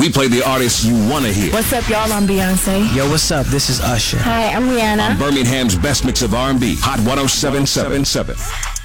We play the artists you want to hear. What's up, y'all? I'm Beyonce. Yo, what's up? This is Usher. Hi, I'm Rihanna. On Birmingham's best mix of R&B, Hot 107.7.